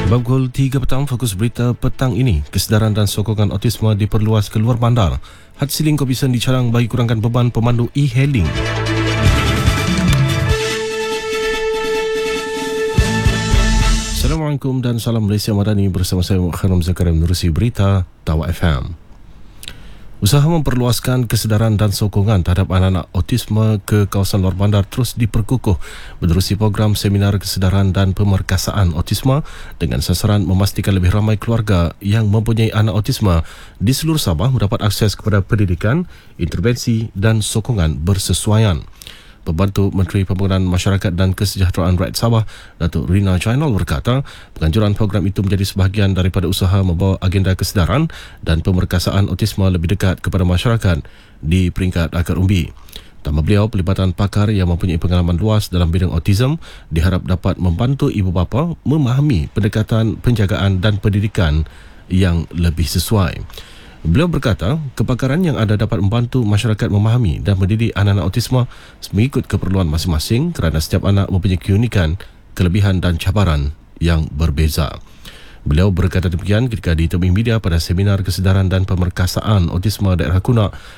Pukul 3 petang, fokus berita petang ini. Kesedaran dan sokongan autisma diperluas ke luar bandar. Had siling Komisen dicarang bagi kurangkan beban pemandu e-hailing. Assalamualaikum dan salam Malaysia Madani, bersama saya Khanom Zakaria menerusi berita Tawa FM. Usaha memperluaskan kesedaran dan sokongan terhadap anak-anak autisma ke kawasan luar bandar terus diperkukuh menerusi program seminar kesedaran dan pemerkasaan autisma dengan sasaran memastikan lebih ramai keluarga yang mempunyai anak autisma di seluruh Sabah mendapat akses kepada pendidikan, intervensi dan sokongan bersesuaian. Pembantu Menteri Pembangunan Masyarakat dan Kesejahteraan Rakyat Sabah, Datuk Rina Jainal berkata, penganjuran program itu menjadi sebahagian daripada usaha membawa agenda kesedaran dan pemerkasaan autisma lebih dekat kepada masyarakat di peringkat akar umbi. Tambah beliau, pelibatan pakar yang mempunyai pengalaman luas dalam bidang autism diharap dapat membantu ibu bapa memahami pendekatan penjagaan dan pendidikan yang lebih sesuai. Beliau berkata, kepakaran yang ada dapat membantu masyarakat memahami dan mendidik anak-anak autisma mengikut keperluan masing-masing kerana setiap anak mempunyai keunikan, kelebihan dan cabaran yang berbeza. Beliau berkata demikian ketika ditemui media pada seminar kesedaran dan pemerkasaan autisma daerah Kunak